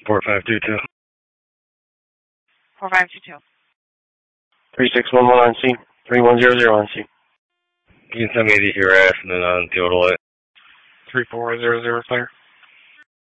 4522. 4522. 3611 on scene. 3100 on scene. You can send me the harass and then on Theodolite. 3400 fire.